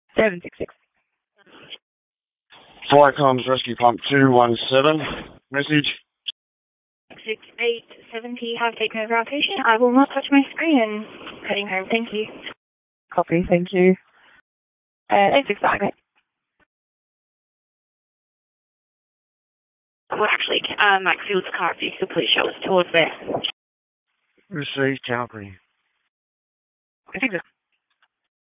766. Flight comms rescue pump 217. Message. 6870, have taken over our patient. I will not touch my screen and heading home. Thank you. Copy, thank you. 865, mate. Well, actually, Maxfield's car, if you could please show us towards there. Received, Calgary. I think